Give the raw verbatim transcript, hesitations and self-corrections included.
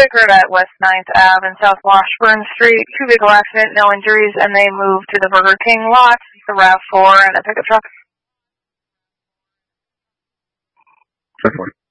Pickard at West ninth Avenue and South Washburn Street. Two vehicle accident, no injuries, and they moved to the Burger King lot, the RAV four, and a pickup truck. ten four.